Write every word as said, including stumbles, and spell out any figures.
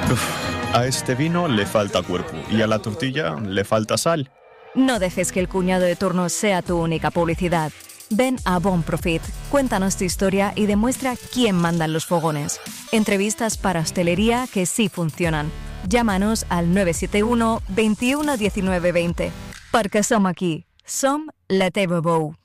Uf, a este vino le falta cuerpo y a la tortilla le falta sal. No dejes que el cuñado de turno sea tu única publicidad. Ven a Bon Profit, cuéntanos tu historia y demuestra quién manda en los fogones. Entrevistas para hostelería que sí funcionan. Llámanos al nueve siete uno, veintiuno, diecinueve, veinte. Perquè som aquí. Som la teva veu.